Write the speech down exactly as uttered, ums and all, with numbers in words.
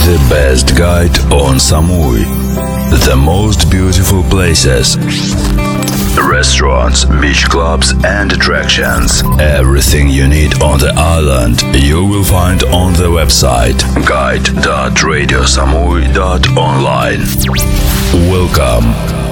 The best guide on Samui. The most beautiful places. Restaurants, beach clubs and attractions. Everything you need on the island you will find on the website guide dot radio samui dot online. Welcome.